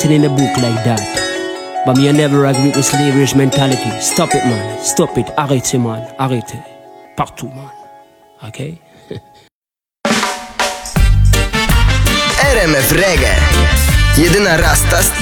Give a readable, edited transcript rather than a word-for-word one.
in a book like that. But me I never agree with slavery's mentality. Stop it, man. Stop it. Arrêtez, man. Arrêtez. Partout, man. Okay? RMF Reggae. Jedyna rasta